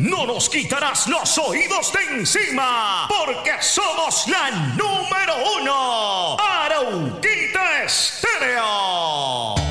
no nos quitarás los oídos de encima, porque somos la